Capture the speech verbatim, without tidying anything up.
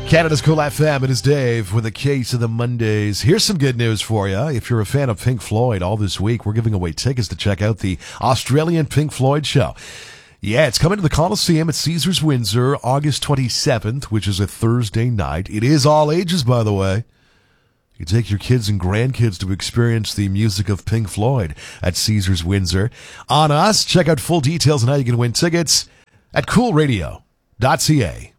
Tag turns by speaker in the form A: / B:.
A: Canada's Cool F M. It is Dave with a case of the Mondays. Here's some good news for you. If you're a fan of Pink Floyd, all this week we're giving away tickets to check out the Australian Pink Floyd show. Yeah, it's coming to the Coliseum at Caesars Windsor, August twenty-seventh, which is a Thursday night. It is all ages, by the way. You can take your kids and grandkids to experience the music of Pink Floyd at Caesars Windsor. On us, check out full details on how you can win tickets at cool radio dot c a.